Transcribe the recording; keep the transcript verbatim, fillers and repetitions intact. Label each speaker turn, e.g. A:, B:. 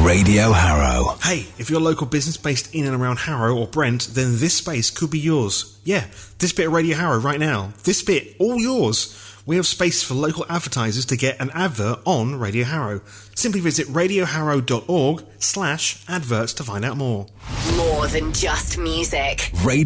A: Radio Harrow.
B: Hey, if you're a local business based in and around Harrow or Brent, then this space could be yours. Yeah, this bit of Radio Harrow right now. This bit, all yours. We have space for local advertisers to get an advert on Radio Harrow. Simply visit radioharrow.org slash adverts to find out more.
C: More than just music.
A: Radio